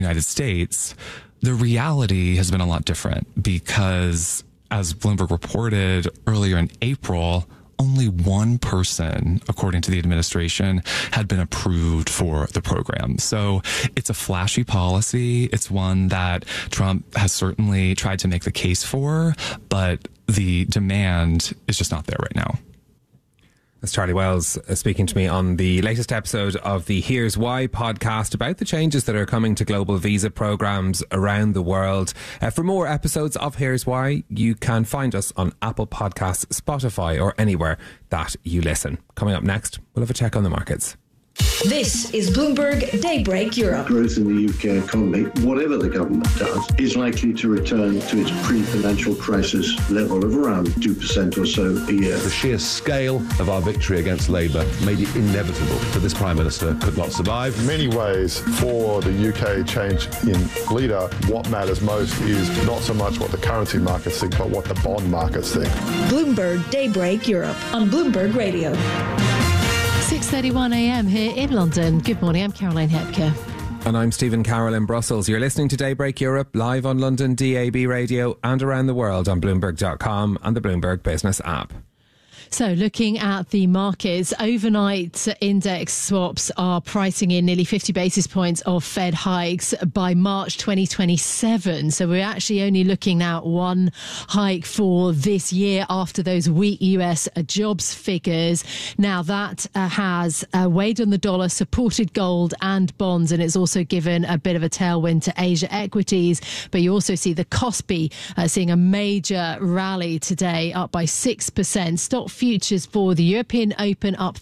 United States, the reality has been a lot different because, as Bloomberg reported earlier in April, only one person, according to the administration, had been approved for the program. So it's a flashy policy. It's one that Trump has certainly tried to make the case for, but the demand is just not there right now. That's Charlie Wells speaking to me on the latest episode of the Here's Why podcast about the changes that are coming to global visa programs around the world. For more episodes of Here's Why, you can find us on Apple Podcasts, Spotify, or anywhere that you listen. Coming up next, we'll have a check on the markets. This is Bloomberg Daybreak Europe. Growth in the UK economy, whatever the government does, is likely to return to its pre-financial crisis level of around 2% or so a year. The sheer scale of our victory against Labour made it inevitable that this Prime Minister could not survive. In many ways, for the UK change in leader, what matters most is not so much what the currency markets think, but what the bond markets think. Bloomberg Daybreak Europe on Bloomberg Radio. 6:31 a.m. here in London. Good morning, I'm Caroline Hepker. And I'm Stephen Carroll in Brussels. You're listening to Daybreak Europe live on London DAB radio and around the world on Bloomberg.com and the Bloomberg Business app. So looking at the markets, overnight index swaps are pricing in nearly 50 basis points of Fed hikes by March 2027. So we're actually only looking now at one hike for this year after those weak US jobs figures. Now that has weighed on the dollar, supported gold and bonds, and it's also given a bit of a tailwind to Asia equities. But you also see the Kospi seeing a major rally today, up by 6%. Stock futures for the European Open up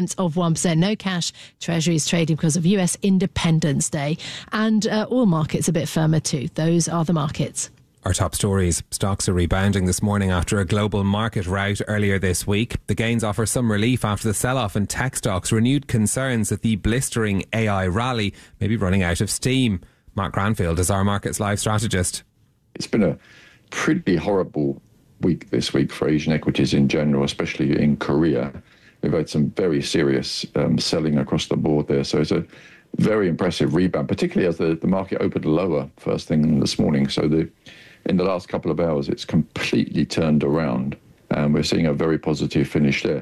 0.3%. No cash. Treasuries trading because of US Independence Day. And oil markets a bit firmer too. Those are the markets. Our top stories. Stocks are rebounding this morning after a global market rout earlier this week. The gains offer some relief after the sell-off in tech stocks renewed concerns that the blistering AI rally may be running out of steam. Mark Granfield is our Markets Live strategist. It's been a pretty horrible week this week for Asian equities in general, especially in Korea. We've had some very serious selling across the board there. So it's a very impressive rebound, particularly as the market opened lower first thing this morning. So in the last couple of hours, it's completely turned around and we're seeing a very positive finish there.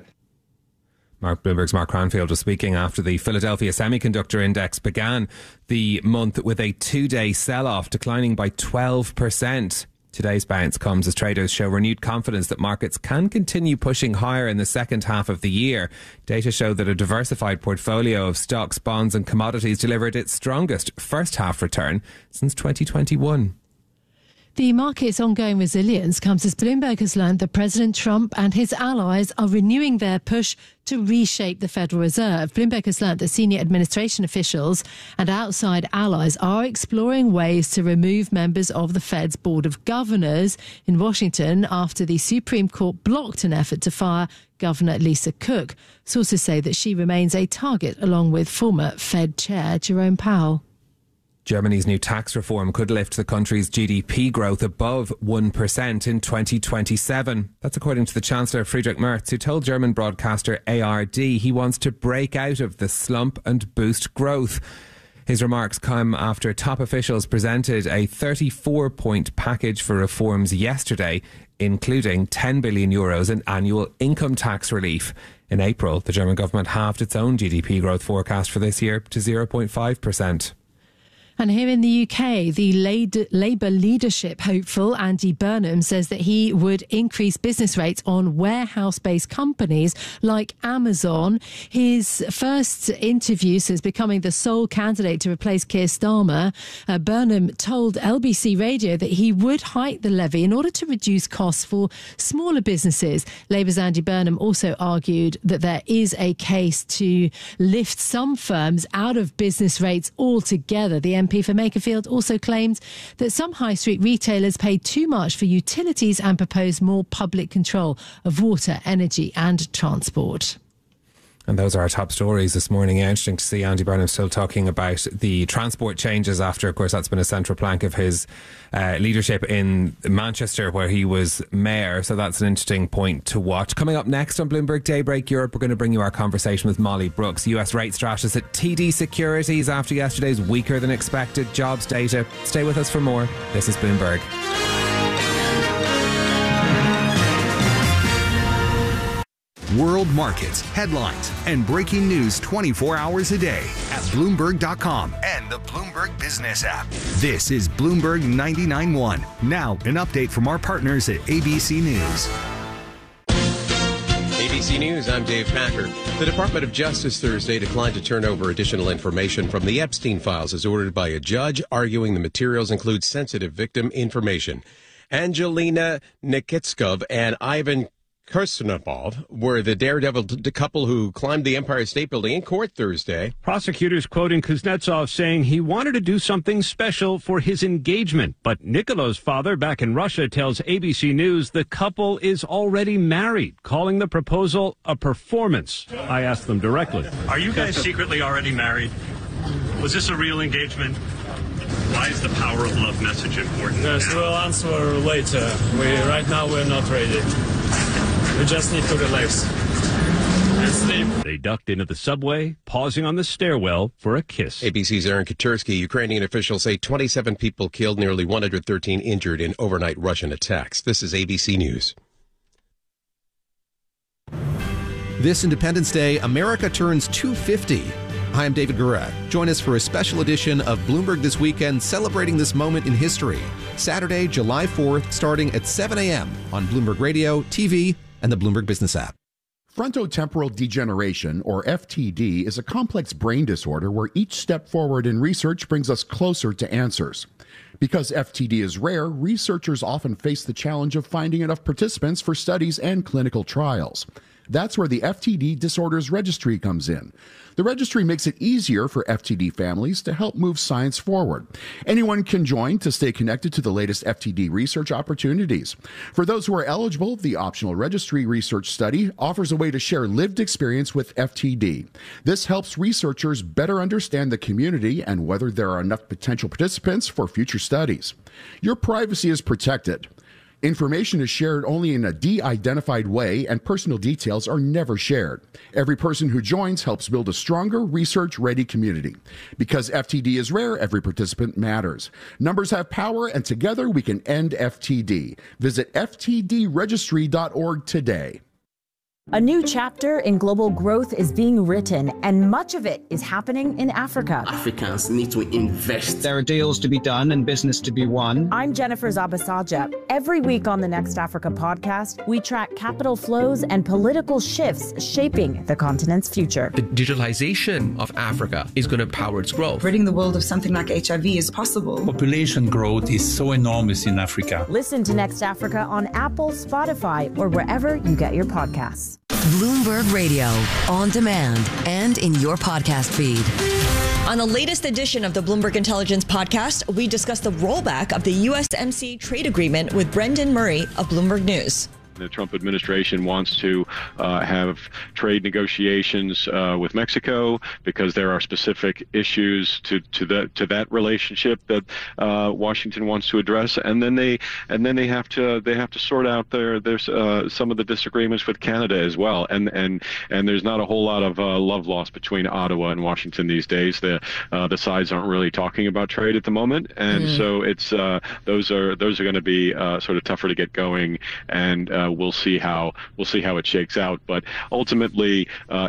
Bloomberg's Mark Cranfield was speaking after the Philadelphia Semiconductor Index began the month with a two-day sell-off, declining by 12%. Today's bounce comes as traders show renewed confidence that markets can continue pushing higher in the second half of the year. Data show that a diversified portfolio of stocks, bonds and commodities delivered its strongest first half return since 2021. The market's ongoing resilience comes as Bloomberg has learned that President Trump and his allies are renewing their push to reshape the Federal Reserve. Bloomberg has learned that senior administration officials and outside allies are exploring ways to remove members of the Fed's Board of Governors in Washington after the Supreme Court blocked an effort to fire Governor Lisa Cook. Sources say that she remains a target along with former Fed Chair Jerome Powell. Germany's new tax reform could lift the country's GDP growth above 1% in 2027. That's according to the Chancellor Friedrich Merz, who told German broadcaster ARD he wants to break out of the slump and boost growth. His remarks come after top officials presented a 34-point package for reforms yesterday, including 10 billion euros in annual income tax relief. In April, the German government halved its own GDP growth forecast for this year to 0.5%. And here in the UK, the Labour leadership hopeful Andy Burnham says that he would increase business rates on warehouse-based companies like Amazon. His first interview since becoming the sole candidate to replace Keir Starmer, Burnham told LBC Radio that he would hike the levy in order to reduce costs for smaller businesses. Labour's Andy Burnham also argued that there is a case to lift some firms out of business rates altogether. The MP for Makerfield also claimed that some high street retailers paid too much for utilities and proposed more public control of water, energy and transport. And those are our top stories this morning. Interesting to see Andy Burnham still talking about the transport changes after, of course, that's been a central plank of his leadership in Manchester, where he was mayor. So that's an interesting point to watch. Coming up next on Bloomberg Daybreak Europe, we're going to bring you our conversation with Molly Brooks, US rate strategist at TD Securities, after yesterday's weaker than expected jobs data. Stay with us for more. This is Bloomberg. World markets, headlines, and breaking news 24 hours a day at Bloomberg.com and the Bloomberg Business app. This is Bloomberg 99.1. Now, an update from our partners at ABC News. ABC News, I'm Dave Packer. The Department of Justice Thursday declined to turn over additional information from the Epstein files as ordered by a judge, arguing the materials include sensitive victim information. Angelina Nikitskov and Ivan Kirsanov were the daredevil couple who climbed the Empire State Building in court Thursday. Prosecutors quoting Kuznetsov saying he wanted to do something special for his engagement. But Nikola's father back in Russia tells ABC News the couple is already married, calling the proposal a performance. I asked them directly. Are you guys secretly already married? Was this a real engagement? Why is the power of love message important? Yes, we'll answer later. Right now we're not ready. We just need to relax and sleep. They ducked into the subway, pausing on the stairwell for a kiss. ABC's Aaron Katursky. Ukrainian officials say 27 people killed, nearly 113 injured in overnight Russian attacks. This is ABC News. This Independence Day, America turns 250. Hi, I'm David Gura. Join us for a special edition of Bloomberg This Weekend, celebrating this moment in history. Saturday, July 4th, starting at 7 a.m. on Bloomberg Radio, TV, and the Bloomberg Business app. Frontotemporal degeneration, or FTD, is a complex brain disorder where each step forward in research brings us closer to answers. Because FTD is rare, researchers often face the challenge of finding enough participants for studies and clinical trials. That's where the FTD Disorders Registry comes in. The registry makes it easier for FTD families to help move science forward. Anyone can join to stay connected to the latest FTD research opportunities. For those who are eligible, the optional registry research study offers a way to share lived experience with FTD. This helps researchers better understand the community and whether there are enough potential participants for future studies. Your privacy is protected. Information is shared only in a de-identified way, and personal details are never shared. Every person who joins helps build a stronger, research-ready community. Because FTD is rare, every participant matters. Numbers have power, and together we can end FTD. Visit ftdregistry.org today. A new chapter in global growth is being written, and much of it is happening in Africa. Africans need to invest. There are deals to be done and business to be won. I'm Jennifer Zabasaja. Every week on the Next Africa podcast, we track capital flows and political shifts shaping the continent's future. The digitalization of Africa is going to power its growth. Ridding the world of something like HIV is possible. Population growth is so enormous in Africa. Listen to Next Africa on Apple, Spotify, or wherever you get your podcasts. Bloomberg Radio, on demand and in your podcast feed. On the latest edition of the Bloomberg Intelligence podcast, we discuss the rollback of the USMCA trade agreement with Brendan Murray of Bloomberg News. The Trump administration wants to have trade negotiations with Mexico because there are specific issues to that relationship that Washington wants to address, and then they have to sort out there's some of the disagreements with Canada as well, and there's not a whole lot of love lost between Ottawa and Washington these days. The sides aren't really talking about trade at the moment, and so it's those are going to be sort of tougher to get going, and we'll see how it shakes out. But ultimately,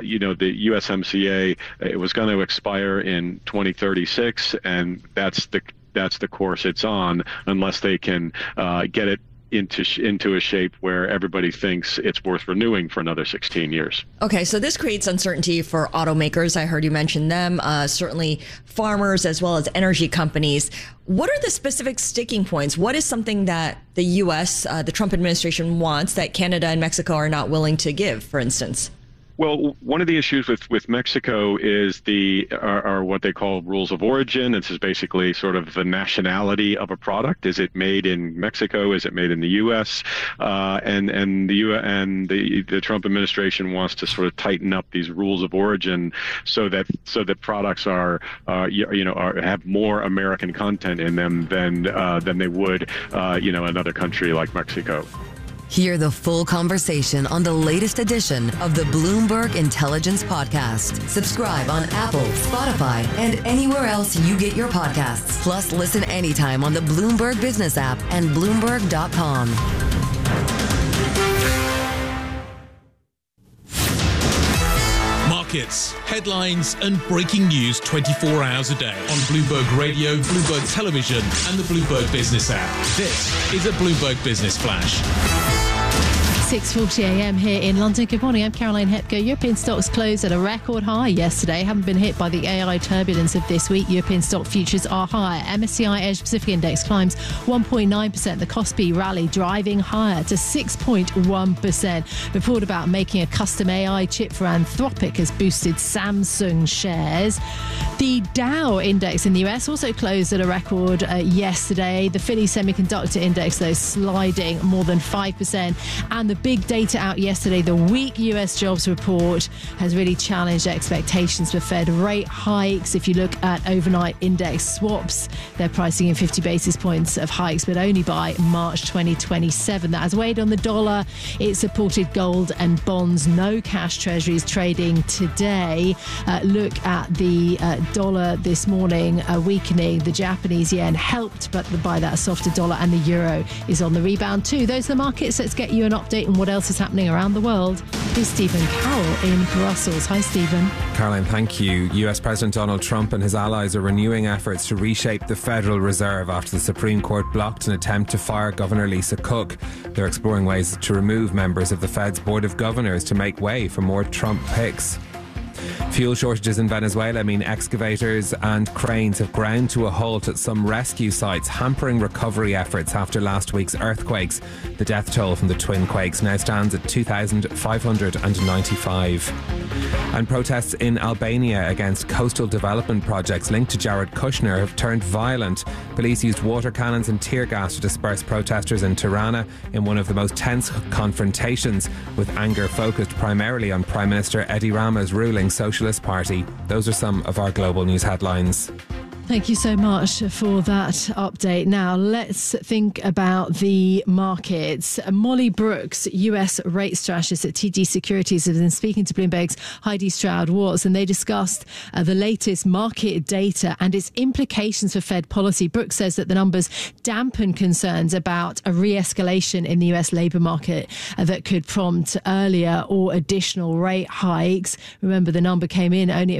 the USMCA, it was going to expire in 2036, and that's the course it's on, unless they can get it into a shape where everybody thinks it's worth renewing for another 16 years. Okay, so this creates uncertainty for automakers. I heard you mention them, certainly farmers as well as energy companies. What are the specific sticking points? What is something that the U.S., the Trump administration wants that Canada and Mexico are not willing to give, for instance? Well, one of the issues with Mexico is are what they call rules of origin. This is basically sort of the nationality of a product. Is it made in Mexico? Is it made in the U.S.? And the Trump administration wants to sort of tighten up these rules of origin so that products have more American content in them than they would another country like Mexico. Hear the full conversation on the latest edition of the Bloomberg Intelligence Podcast. Subscribe on Apple, Spotify, and anywhere else you get your podcasts. Plus, listen anytime on the Bloomberg Business app and Bloomberg.com. Markets, headlines, and breaking news 24 hours a day on Bloomberg Radio, Bloomberg Television, and the Bloomberg Business app. This is a Bloomberg Business Flash. 6:40 a.m. here in London. Good morning, I'm Caroline Hepker. European stocks closed at a record high yesterday. Haven't been hit by the AI turbulence of this week. European stock futures are higher. MSCI Asia Pacific Index climbs 1.9%. The Kospi rally driving higher to 6.1%. Report about making a custom AI chip for Anthropic has boosted Samsung shares. The Dow Index in the US also closed at a record yesterday. The Philly Semiconductor Index, though, sliding more than 5%. And the big data out yesterday, the weak US jobs report, has really challenged expectations for Fed rate hikes. If you look at overnight index swaps, they're pricing in 50 basis points of hikes, but only by March 2027. That has weighed on the dollar. It supported gold and bonds. No cash treasuries trading today. Look at the dollar this morning, weakening. The Japanese yen helped, but by that softer dollar, and the euro is on the rebound too. Those are the markets. Let's get you an update on what else is happening around the world. Here's Stephen Carroll in Brussels. Hi, Stephen. Caroline, thank you. US President Donald Trump and his allies are renewing efforts to reshape the Federal Reserve after the Supreme Court blocked an attempt to fire Governor Lisa Cook. They're exploring ways to remove members of the Fed's Board of Governors to make way for more Trump picks. Fuel shortages in Venezuela mean excavators and cranes have ground to a halt at some rescue sites, hampering recovery efforts after last week's earthquakes. The death toll from the twin quakes now stands at 2,595. And protests in Albania against coastal development projects linked to Jared Kushner have turned violent. Police used water cannons and tear gas to disperse protesters in Tirana in one of the most tense confrontations, with anger focused primarily on Prime Minister Edi Rama's ruling Socialist Party. Those are some of our global news headlines. Thank you so much for that update. Now, let's think about the markets. Molly Brooks, US rate strategist at TD Securities, has been speaking to Bloomberg's Heidi Stroud-Watts, and they discussed the latest market data and its implications for Fed policy. Brooks says that the numbers dampen concerns about a re-escalation in the US labour market that could prompt earlier or additional rate hikes. Remember, the number came in only at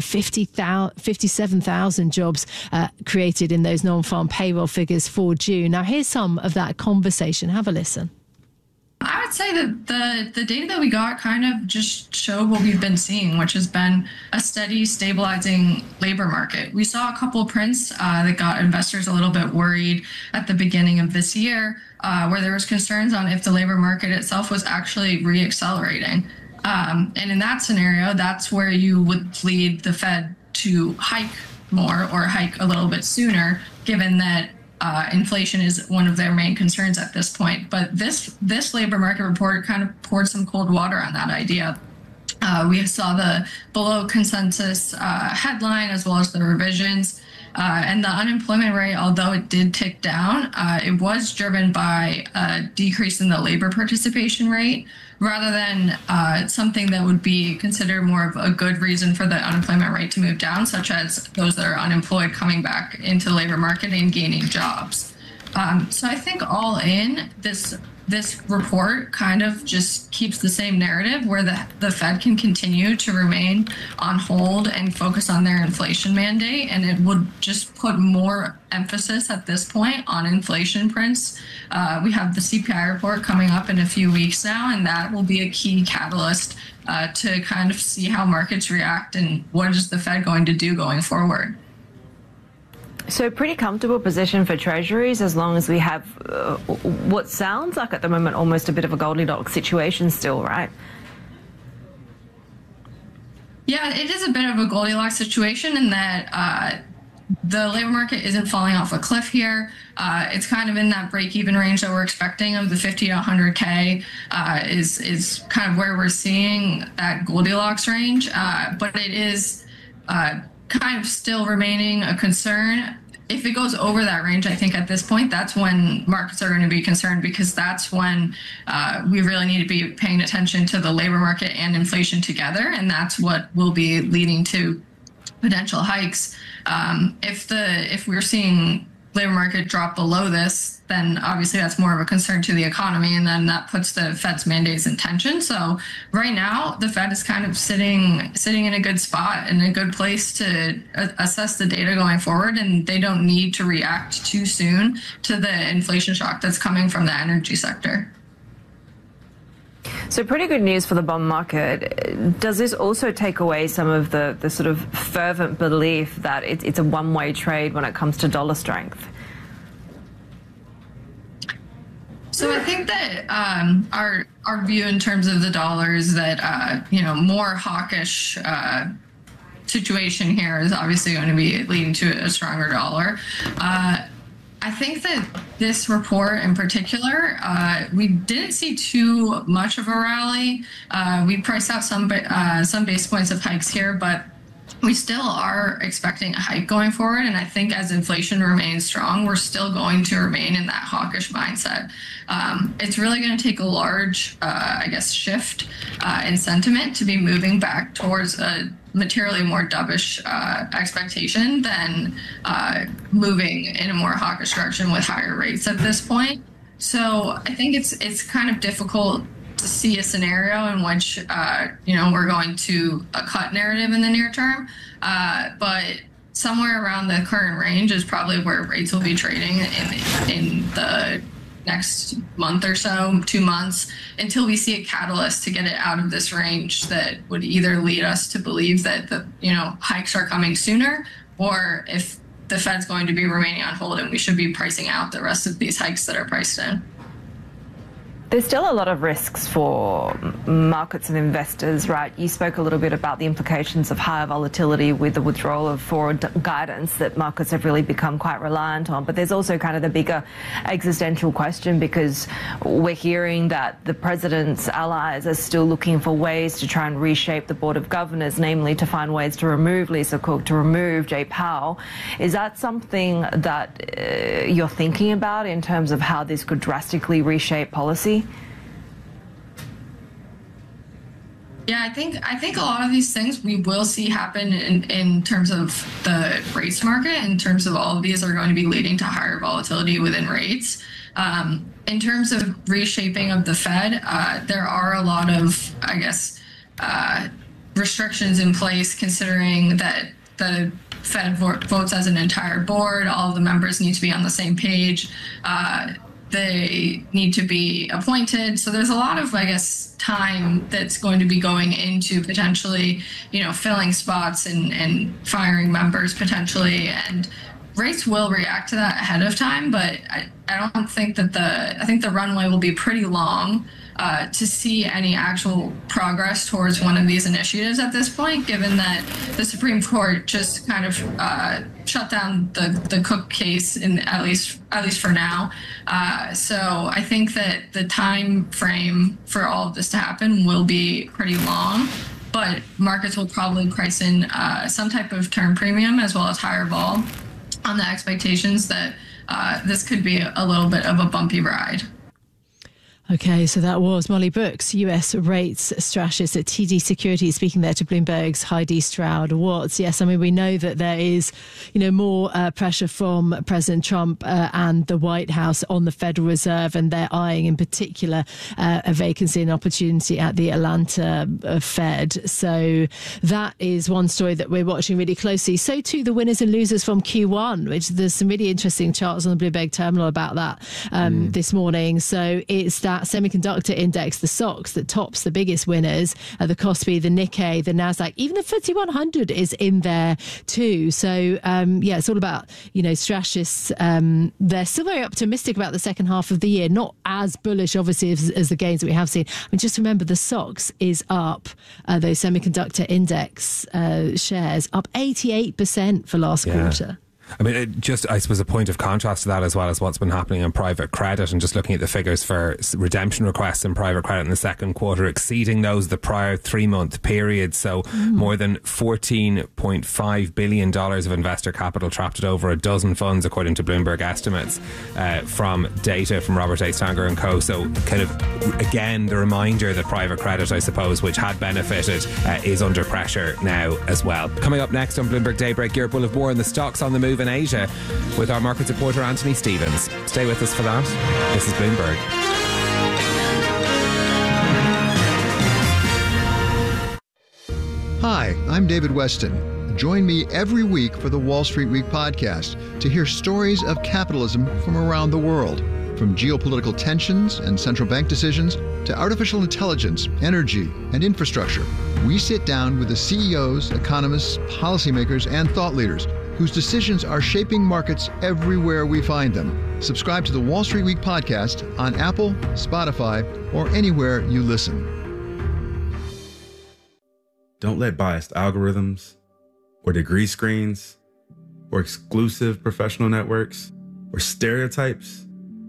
57,000 jobs created in those non-farm payroll figures for June. Now, here's some of that conversation. Have a listen. I would say that the data that we got kind of just showed what we've been seeing, which has been a steady, stabilizing labor market. We saw a couple of prints that got investors a little bit worried at the beginning of this year, where there was concerns on if the labor market itself was actually re-accelerating. And in that scenario, that's where you would lead the Fed to hike more or hike a little bit sooner, given that inflation is one of their main concerns at this point. But this labor market report kind of poured some cold water on that idea. We saw the below consensus headline as well as the revisions. And the unemployment rate, although it did tick down, it was driven by a decrease in the labor participation rate rather than something that would be considered more of a good reason for the unemployment rate to move down, such as those that are unemployed coming back into the labor market and gaining jobs. So I think all in, this report kind of just keeps the same narrative where the Fed can continue to remain on hold and focus on their inflation mandate, and it would just put more emphasis at this point on inflation prints. We have the CPI report coming up in a few weeks now, and that will be a key catalyst to kind of see how markets react and what is the Fed going to do going forward. So pretty comfortable position for treasuries as long as we have what sounds like at the moment almost a bit of a Goldilocks situation still, right? Yeah, it is a bit of a Goldilocks situation in that the labor market isn't falling off a cliff here. It's kind of in that break-even range that we're expecting of the 50 to 100K is kind of where we're seeing that Goldilocks range. But it is kind of still remaining a concern. If it goes over that range, I think at this point, that's when markets are going to be concerned, because that's when we really need to be paying attention to the labor market and inflation together. And that's what will be leading to potential hikes. If we're seeing labor market drop below this, then obviously that's more of a concern to the economy, and then that puts the Fed's mandates in tension. So right now, the Fed is kind of sitting in a good spot, in a good place to assess the data going forward, and they don't need to react too soon to the inflation shock that's coming from the energy sector. So pretty good news for the bond market. Does this also take away some of the sort of fervent belief that it's a one-way trade when it comes to dollar strength? So I think that our view in terms of the dollar is that, more hawkish situation here is obviously going to be leading to a stronger dollar. I think that this report in particular, we didn't see too much of a rally. We priced out some base points of hikes here, but we still are expecting a hike going forward. And I think as inflation remains strong, we're still going to remain in that hawkish mindset. It's really going to take a large, shift in sentiment to be moving back towards a materially more dovish expectation than moving in a more hawkish direction with higher rates at this point. So I think it's kind of difficult to see a scenario in which we're going to a cut narrative in the near term, but somewhere around the current range is probably where rates will be trading in the next month or so, 2 months, until we see a catalyst to get it out of this range that would either lead us to believe that the hikes are coming sooner, or if the Fed's going to be remaining on hold and we should be pricing out the rest of these hikes that are priced in. There's still a lot of risks for markets and investors, right? You spoke a little bit about the implications of higher volatility with the withdrawal of forward guidance that markets have really become quite reliant on. But there's also kind of the bigger existential question, because we're hearing that the president's allies are still looking for ways to try and reshape the Board of Governors, namely to find ways to remove Lisa Cook, to remove Jay Powell. Is that something that you're thinking about in terms of how this could drastically reshape policy? Yeah, I think a lot of these things we will see happen in terms of the rates market. In terms of all of these are going to be leading to higher volatility within rates. In terms of reshaping of the Fed, there are a lot of, restrictions in place, considering that the Fed votes as an entire board. All of the members need to be on the same page. They need to be appointed. So there's a lot of, time that's going to be going into potentially, filling spots and firing members potentially. And rates will react to that ahead of time, but I don't think that I think the runway will be pretty long to see any actual progress towards one of these initiatives at this point, given that the Supreme Court just kind of shut down the Cook case, at least for now. So I think that the time frame for all of this to happen will be pretty long, but markets will probably price in some type of term premium as well as higher vol on the expectations that this could be a little bit of a bumpy ride. Okay, so that was Molly Brooks, US rates strategist at TD Securities, speaking there to Bloomberg's Heidi Stroud-Watts. Yes, I mean, we know that there is, more pressure from President Trump and the White House on the Federal Reserve, and they're eyeing in particular a vacancy and opportunity at the Atlanta Fed. So that is one story that we're watching really closely. So too the winners and losers from Q1, which there's some really interesting charts on the Bloomberg terminal about that this morning. So it's that that semiconductor index, the SOX, that tops the biggest winners, the Kospi, the Nikkei, the Nasdaq, even the FTSE 100 is in there too. So it's all about, strategists. They're still very optimistic about the second half of the year, not as bullish obviously as the gains that we have seen. I mean, just remember the SOX is up, those semiconductor index shares up 88% for last quarter. I mean, I suppose a point of contrast to that as well as what's been happening in private credit, and just looking at the figures for redemption requests in private credit in the second quarter exceeding those of the prior 3-month period. So more than $14.5 billion of investor capital trapped at over a dozen funds, according to Bloomberg estimates from data from Robert A. Stanger and Co. So kind of, again, the reminder that private credit, I suppose, which had benefited, is under pressure now as well. Coming up next on Bloomberg Daybreak, Europe will have more on the stocks on the move in Asia with our market reporter Anthony Stevens. Stay with us for that. This is Bloomberg. Hi, I'm David Weston. Join me every week for the Wall Street Week podcast to hear stories of capitalism from around the world. From geopolitical tensions and central bank decisions to artificial intelligence, energy, and infrastructure, we sit down with the CEOs, economists, policymakers, and thought leaders whose decisions are shaping markets everywhere we find them. Subscribe to the Wall Street Week podcast on Apple, Spotify, or anywhere you listen. Don't let biased algorithms, or degree screens, or exclusive professional networks, or stereotypes.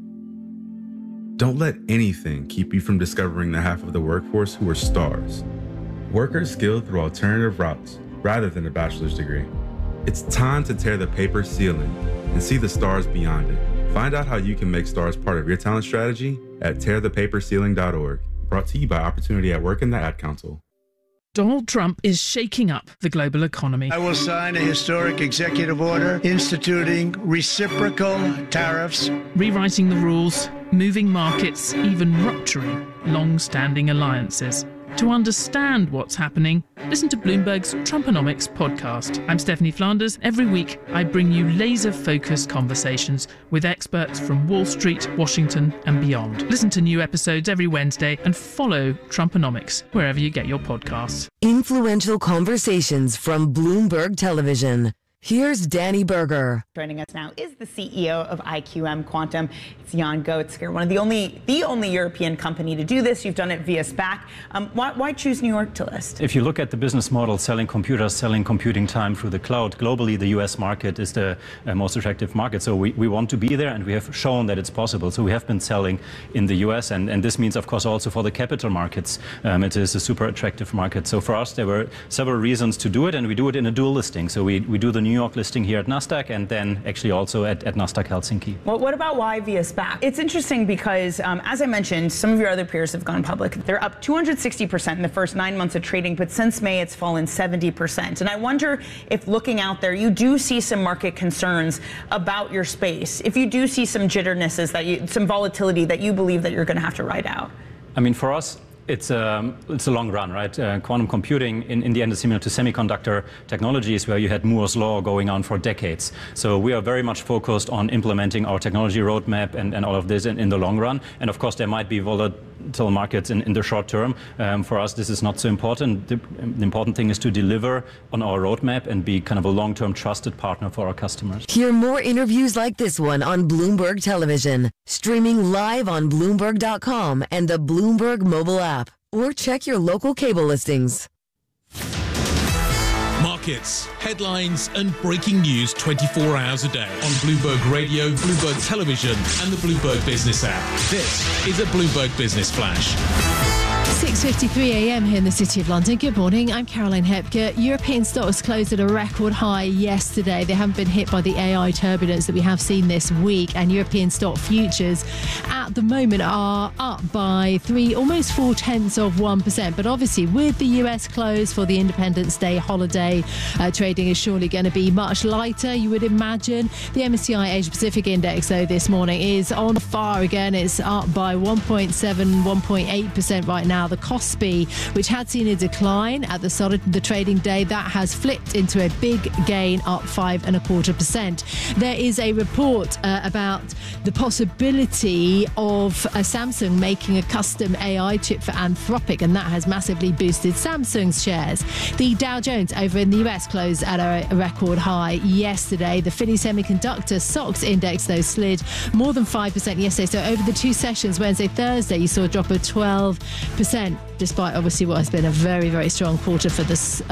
Don't let anything keep you from discovering the half of the workforce who are stars. Workers skilled through alternative routes rather than a bachelor's degree. It's time to tear the paper ceiling and see the stars beyond it. Find out how you can make stars part of your talent strategy at tearthepaperceiling.org. Brought to you by Opportunity at Work and the Ad Council. Donald Trump is shaking up the global economy. I will sign a historic executive order instituting reciprocal tariffs, rewriting the rules, moving markets, even rupturing long-standing alliances. To understand what's happening, listen to Bloomberg's Trumponomics podcast. I'm Stephanie Flanders. Every week, I bring you laser-focused conversations with experts from Wall Street, Washington, and beyond. Listen to new episodes every Wednesday and follow Trumponomics wherever you get your podcasts. Influential conversations from Bloomberg Television. Here's Danny Berger. Joining us now is the CEO of IQM Quantum. It's Jan Goetsker, one of the only European company to do this. You've done it via SPAC. Why choose New York to list? If you look at the business model, selling computers, selling computing time through the cloud, globally the US market is the most attractive market. So we want to be there, and we have shown that it's possible. So we have been selling in the US, and this means, of course, also for the capital markets. It is a super attractive market. So for us, there were several reasons to do it, and we do it in a dual listing. So we do the New York listing here at Nasdaq, and then actually also at Nasdaq Helsinki. Well, what about why via SPAC? It's interesting because, as I mentioned, some of your other peers have gone public. They're up 260% in the first 9 months of trading, but since May, it's fallen 70%. And I wonder if, looking out there, you do see some market concerns about your space. If you do see some jitternesses, some volatility that you believe that you're going to have to ride out. I mean, for us, it's a long run, right? Quantum computing, in the end, is similar to semiconductor technologies where you had Moore's Law going on for decades. So we are very much focused on implementing our technology roadmap and all of this in the long run. And of course, there might be volatile markets in the short term. For us, this is not so important. The important thing is to deliver on our roadmap and be kind of a long-term trusted partner for our customers. Hear more interviews like this one on Bloomberg Television, streaming live on Bloomberg.com and the Bloomberg mobile app. Or check your local cable listings. Markets, headlines, and breaking news 24 hours a day on Bloomberg Radio, Bloomberg Television, and the Bloomberg Business app. This is a Bloomberg Business Flash. 6:53 a.m. here in the City of London. Good morning, I'm Caroline Hepker. European stocks closed at a record high yesterday. They haven't been hit by the AI turbulence that we have seen this week, and European stock futures at the moment are up by almost 0.4%. But obviously, with the US close for the Independence Day holiday, trading is surely going to be much lighter, you would imagine. The MSCI Asia Pacific Index, though, this morning is on fire again. It's up by 1.8% right now. Now, the Kospi, which had seen a decline at the start of the trading day, that has flipped into a big gain, up 5.25%. There is a report about the possibility of Samsung making a custom AI chip for Anthropic, and that has massively boosted Samsung's shares. The Dow Jones over in the US closed at a record high yesterday. The Philly Semiconductor SOX index, though, slid more than 5% yesterday. So over the two sessions, Wednesday, Thursday, you saw a drop of 12%, despite obviously what has been a very, very strong quarter for the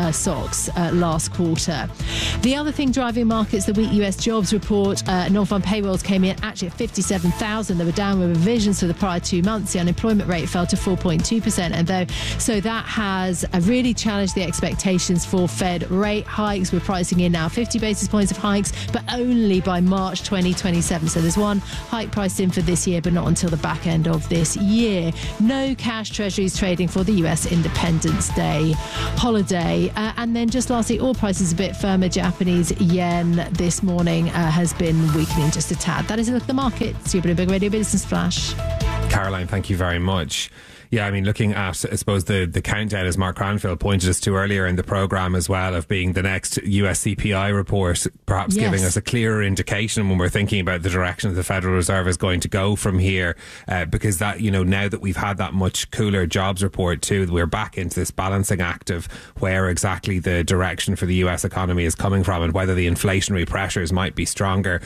SOX last quarter. The other thing driving markets, the weak US jobs report, non-farm payrolls came in actually at 57,000. There were downward revisions for the prior 2 months. The unemployment rate fell to 4.2%, and so that has really challenged the expectations for Fed rate hikes. We're pricing in now 50 basis points of hikes, but only by March 2027. So there's one hike priced in for this year, but not until the back end of this year. No cash treasuries trading for the US Independence Day holiday. And then just lastly, oil prices a bit firmer. Japanese yen this morning has been weakening just a tad. That is a look at the markets. Your Bloomberg Radio Business Flash. Caroline, thank you very much. Yeah, I mean, looking at, I suppose, the countdown, as Mark Cranfield pointed us to earlier in the programme as well, of being the next US CPI report, perhaps giving us a clearer indication when we're thinking about the direction that the Federal Reserve is going to go from here, because that, you know, now that we've had that much cooler jobs report too, we're back into this balancing act of where exactly the direction for the US economy is coming from, and whether the inflationary pressures might be stronger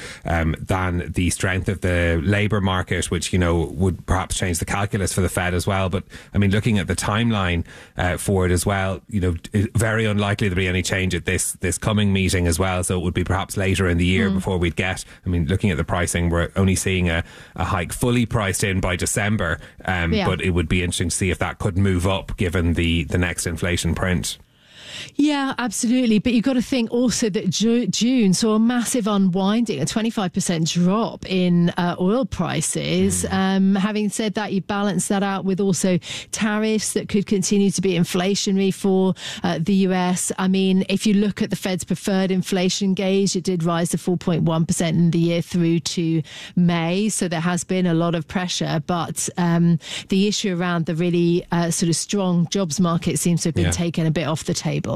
than the strength of the labour market, which, you know, would perhaps change the calculus for the Fed as well. But I mean, looking at the timeline for it as well, you know, very unlikely there'll be any change at this coming meeting as well. So it would be perhaps later in the year before we'd get, I mean, looking at the pricing, we're only seeing a hike fully priced in by December. But it would be interesting to see if that could move up given the next inflation print. Yeah, absolutely. But you've got to think also that June saw a massive unwinding, a 25% drop in oil prices. Having said that, you balance that out with also tariffs that could continue to be inflationary for the US. I mean, if you look at the Fed's preferred inflation gauge, it did rise to 4.1% in the year through to May. So there has been a lot of pressure. But the issue around the really sort of strong jobs market seems to have been taken a bit off the table.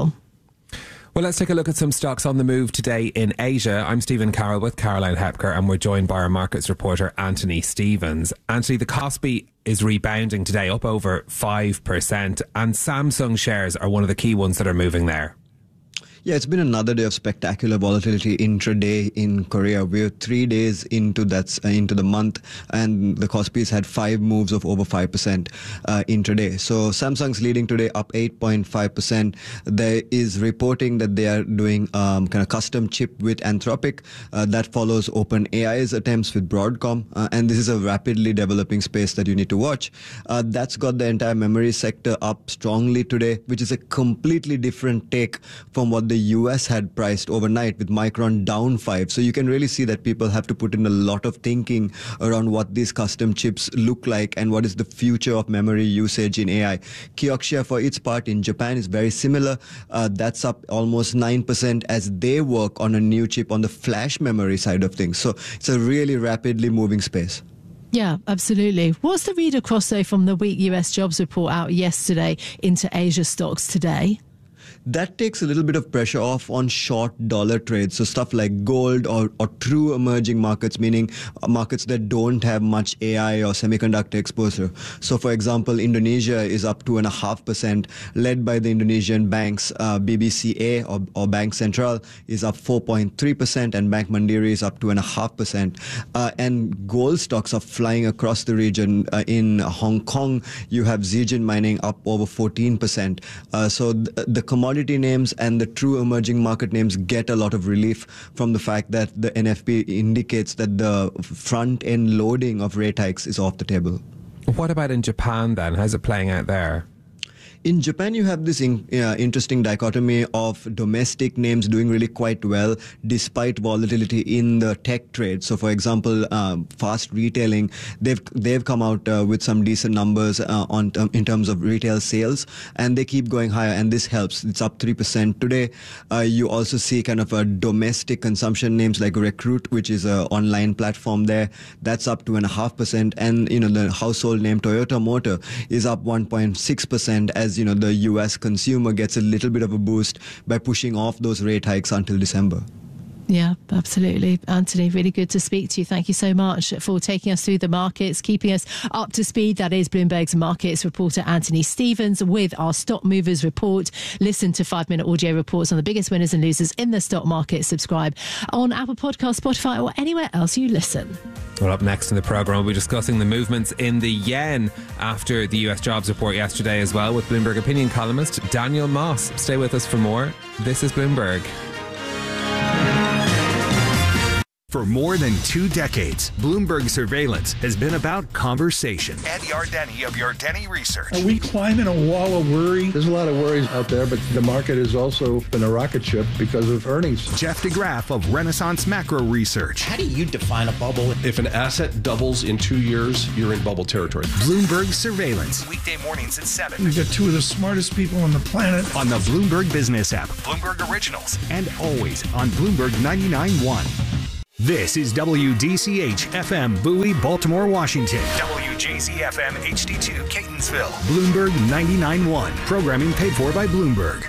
Well, let's take a look at some stocks on the move today in Asia. I'm Stephen Carroll with Caroline Hepker, and we're joined by our markets reporter, Anthony Stevens. Anthony, the Kospi is rebounding today, up over 5%, and Samsung shares are one of the key ones that are moving there. Yeah, it's been another day of spectacular volatility intraday in Korea. We're 3 days into the month, and the Kospi's had 5 moves of over 5% intraday. So Samsung's leading today, up 8.5%. There is reporting that they are doing kind of custom chip with Anthropic. That follows OpenAI's attempts with Broadcom, and this is a rapidly developing space that you need to watch. That's got the entire memory sector up strongly today, which is a completely different take from what the US had priced overnight, with Micron down 5. So you can really see that people have to put in a lot of thinking around what these custom chips look like and what is the future of memory usage in AI. Kioxia, for its part, in Japan is very similar. That's up almost 9% as they work on a new chip on the flash memory side of things. So it's a really rapidly moving space. Yeah, absolutely. What's the read across, though, from the weak US jobs report out yesterday into Asia stocks today? That takes a little bit of pressure off on short dollar trades. So stuff like gold or true emerging markets, meaning markets that don't have much AI or semiconductor exposure. So for example, Indonesia is up 2.5%, led by the Indonesian banks. BBCA or Bank Central is up 4.3%, and Bank Mandiri is up 2.5%. And gold stocks are flying across the region. In Hong Kong, you have Zijin Mining up over 14%. So the commodity names and the true emerging market names get a lot of relief from the fact that the NFP indicates that the front-end loading of rate hikes is off the table. What about in Japan then? How's it playing out there? In Japan, you have this interesting dichotomy of domestic names doing really quite well despite volatility in the tech trade. So, for example, Fast Retailing, they've come out with some decent numbers in terms of retail sales, and they keep going higher, and this helps. It's up 3% today. You also see kind of a domestic consumption names like Recruit, which is an online platform there. That's up 2.5%, and the household name Toyota Motor is up 1.6% as the US consumer gets a little bit of a boost by pushing off those rate hikes until December. Yeah, absolutely. Anthony, really good to speak to you. Thank you so much for taking us through the markets, keeping us up to speed. That is Bloomberg's markets reporter Anthony Stevens with our Stock Movers report. Listen to 5-minute audio reports on the biggest winners and losers in the stock market. Subscribe on Apple Podcasts, Spotify, or anywhere else you listen. Well, up next in the programme, we'll be discussing the movements in the yen after the US jobs report yesterday as well with Bloomberg opinion columnist Daniel Moss. Stay with us for more. This is Bloomberg. For more than 2 decades, Bloomberg Surveillance has been about conversation. Ed Yardeni of Yardeni Research. Are we climbing a wall of worry? There's a lot of worries out there, but the market has also been a rocket ship because of earnings. Jeff DeGraff of Renaissance Macro Research. How do you define a bubble? If an asset doubles in 2 years, you're in bubble territory. Bloomberg Surveillance. Weekday mornings at 7. We've got 2 of the smartest people on the planet. On the Bloomberg Business app. Bloomberg Originals. And always on Bloomberg 99.1. This is WDCH FM Bowie, Baltimore, Washington. WJZ FM HD2 Catonsville. Bloomberg 99.1. Programming paid for by Bloomberg.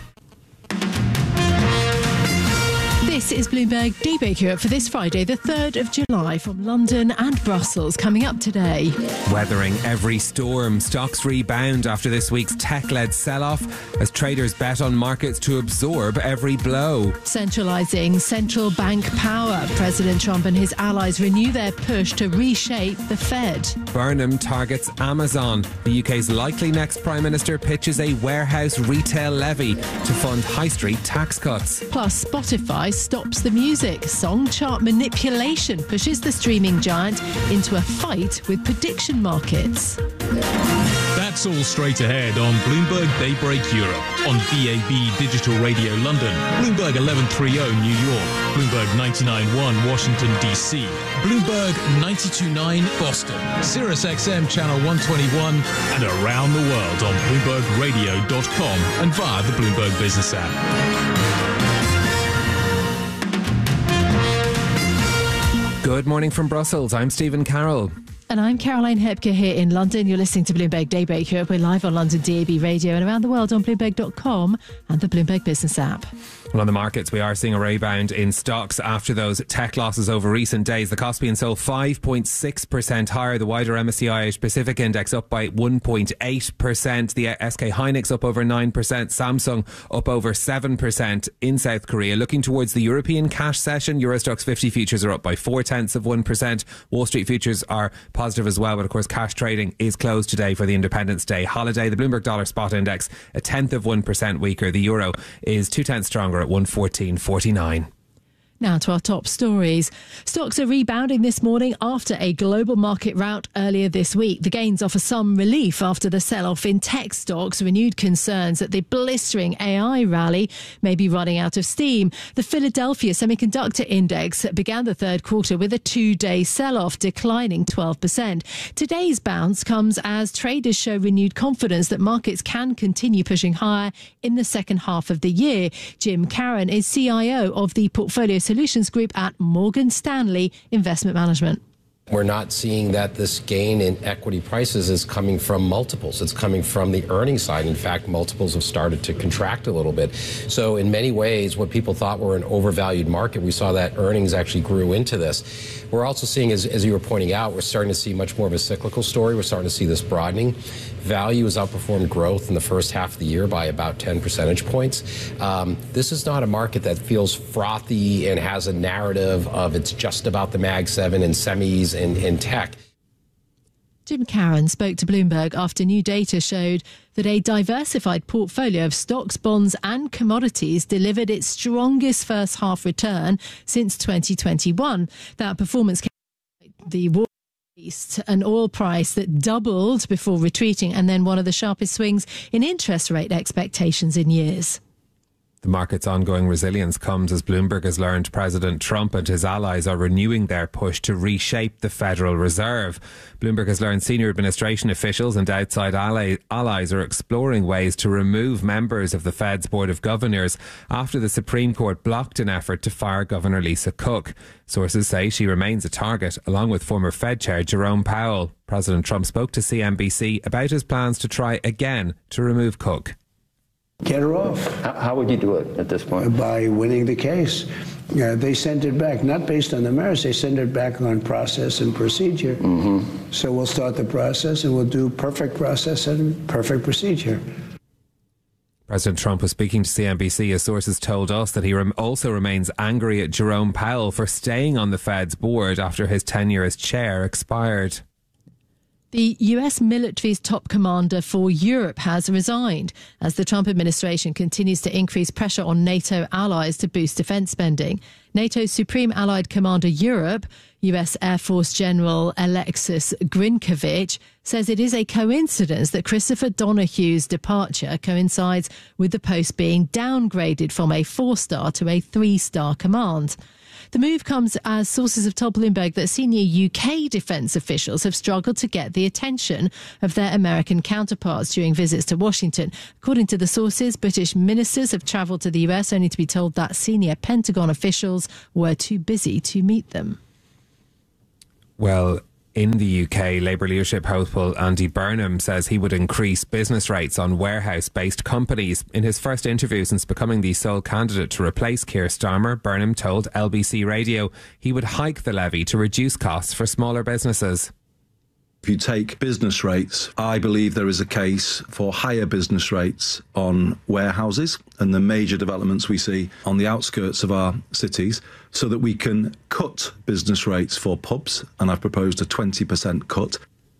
This is Bloomberg Daybreak Europe for this Friday, the 3rd of July, from London and Brussels. Coming up today. Weathering every storm, stocks rebound after this week's tech-led sell-off as traders bet on markets to absorb every blow. Centralising central bank power. President Trump and his allies renew their push to reshape the Fed. Burnham targets Amazon. The UK's likely next Prime Minister pitches a warehouse retail levy to fund high street tax cuts. Plus, Spotify stops the music. Song chart manipulation pushes the streaming giant into a fight with prediction markets. That's all straight ahead on Bloomberg Daybreak Europe, on DAB Digital Radio London, Bloomberg 1130 New York, Bloomberg 99.1 Washington DC, Bloomberg 92.9 Boston, Sirius XM Channel 121, and around the world on BloombergRadio.com and via the Bloomberg Business app. Good morning from Brussels. I'm Stephen Carroll. And I'm Caroline Hepker here in London. You're listening to Bloomberg Daybreak Europe. We're live on London DAB Radio and around the world on Bloomberg.com and the Bloomberg Business app. Well, on the markets, we are seeing a rebound in stocks after those tech losses over recent days. The Kospi and Seoul 5.6% higher. The wider MSCI Asia Pacific Index up by 1.8%. The SK Hynix up over 9%. Samsung up over 7% in South Korea. Looking towards the European cash session, Euro Stoxx 50 futures are up by 0.4%. Wall Street futures are positive as well, but of course cash trading is closed today for the Independence Day holiday. The Bloomberg Dollar Spot Index 0.1% weaker. The euro is 0.2 stronger at 114.49. Now to our top stories. Stocks are rebounding this morning after a global market rout earlier this week. The gains offer some relief after the sell-off in tech stocks, renewed concerns that the blistering AI rally may be running out of steam. The Philadelphia Semiconductor Index began the third quarter with a 2-day sell-off, declining 12%. Today's bounce comes as traders show renewed confidence that markets can continue pushing higher in the second half of the year. Jim Caron is CIO of the Portfolio Solutions Group at Morgan Stanley Investment Management. We're not seeing that this gain in equity prices is coming from multiples. It's coming from the earnings side. In fact, multiples have started to contract a little bit. So in many ways, what people thought were an overvalued market, we saw that earnings actually grew into this. We're also seeing, as you were pointing out, we're starting to see much more of a cyclical story. We're starting to see this broadening. Value has outperformed growth in the first half of the year by about 10 percentage points. This is not a market that feels frothy and has a narrative of it's just about the Mag 7 and semis and tech. Jim Caron spoke to Bloomberg after new data showed that a diversified portfolio of stocks, bonds and commodities delivered its strongest first half return since 2021. That performance came the An oil price that doubled before retreating, and then one of the sharpest swings in interest rate expectations in years. The market's ongoing resilience comes as Bloomberg has learned President Trump and his allies are renewing their push to reshape the Federal Reserve. Bloomberg has learned senior administration officials and outside allies are exploring ways to remove members of the Fed's Board of Governors after the Supreme Court blocked an effort to fire Governor Lisa Cook. Sources say she remains a target, along with former Fed Chair Jerome Powell. President Trump spoke to CNBC about his plans to try again to remove Cook. Get her off. How would you do it at this point? By winning the case. They sent it back, not based on the merits, they sent it back on process and procedure. Mm-hmm. So we'll start the process and we'll do perfect process and perfect procedure. President Trump was speaking to CNBC as sources told us that he also remains angry at Jerome Powell for staying on the Fed's board after his tenure as chair expired. The US military's top commander for Europe has resigned as the Trump administration continues to increase pressure on NATO allies to boost defence spending. NATO's Supreme Allied Commander Europe, US Air Force General Alexis Grinkovich, says it is a coincidence that Christopher Donohue's departure coincides with the post being downgraded from a 4-star to a 3-star command. The move comes as sources have told Bloomberg that senior UK defence officials have struggled to get the attention of their American counterparts during visits to Washington. According to the sources, British ministers have travelled to the US only to be told that senior Pentagon officials were too busy to meet them. Well, in the UK, Labour leadership hopeful Andy Burnham says he would increase business rates on warehouse-based companies. In his first interview since becoming the sole candidate to replace Keir Starmer, Burnham told LBC Radio he would hike the levy to reduce costs for smaller businesses. If you take business rates, I believe there is a case for higher business rates on warehouses and the major developments we see on the outskirts of our cities, so that we can cut business rates for pubs, and I've proposed a 20% cut.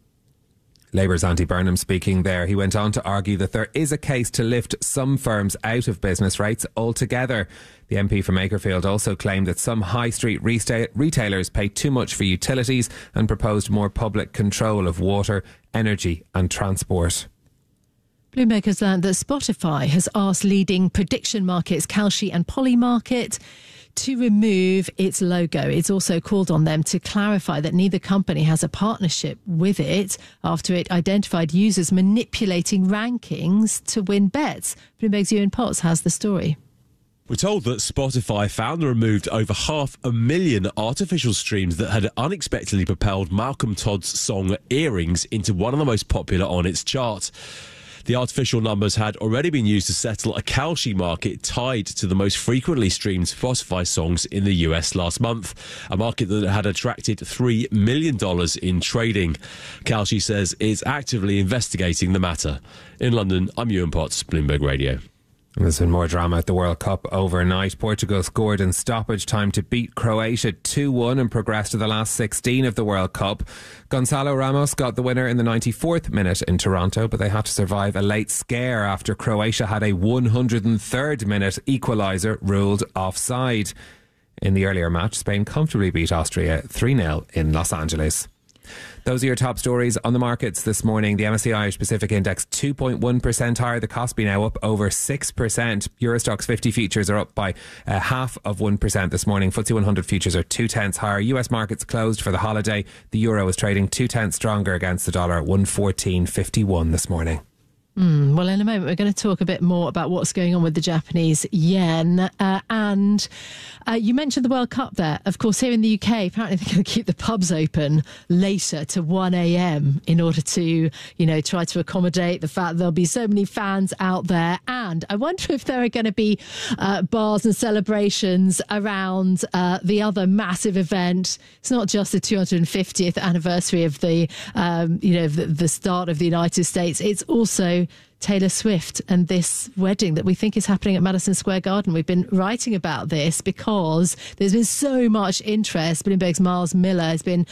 Labour's Andy Burnham speaking there. He went on to argue that there is a case to lift some firms out of business rates altogether. The MP from Makerfield also claimed that some high street retailers pay too much for utilities and proposed more public control of water, energy and transport. Bloomberg has learned that Spotify has asked leading prediction markets Kalshi and Polymarket to remove its logo. It's also called on them to clarify that neither company has a partnership with it after it identified users manipulating rankings to win bets. Bloomberg's Ewan Potts has the story. We're told that Spotify found and removed over 500,000 artificial streams that had unexpectedly propelled Malcolm Todd's song Earrings into one of the most popular on its chart. The artificial numbers had already been used to settle a Kalshi market tied to the most frequently streamed Spotify songs in the US last month, a market that had attracted $3 million in trading. Kalshi says it's actively investigating the matter. In London, I'm Ewan Potts, Bloomberg Radio. There's been more drama at the World Cup overnight. Portugal scored in stoppage time to beat Croatia 2-1 and progress to the last 16 of the World Cup. Gonçalo Ramos got the winner in the 94th minute in Toronto, but they had to survive a late scare after Croatia had a 103rd minute equaliser ruled offside. In the earlier match, Spain comfortably beat Austria 3-0 in Los Angeles. Those are your top stories on the markets this morning. The MSCI Irish Pacific Index 2.1% higher. The Kospi now up over 6%. Eurostoxx 50 futures are up by 0.5% this morning. FTSE 100 futures are 0.2 higher. US markets closed for the holiday. The euro is trading 0.2 stronger against the dollar, 114.51 this morning. Well, in a moment, we're going to talk a bit more about what's going on with the Japanese yen. And you mentioned the World Cup there. Of course, here in the UK, apparently they're going to keep the pubs open later to 1 a.m. in order to, try to accommodate the fact there'll be so many fans out there. And I wonder if there are going to be bars and celebrations around the other massive event. It's not just the 250th anniversary of the start of the United States. It's also Taylor Swift and this wedding that we think is happening at Madison Square Garden. We've been writing about this because there's been so much interest. Bloomberg's Miles Miller has been,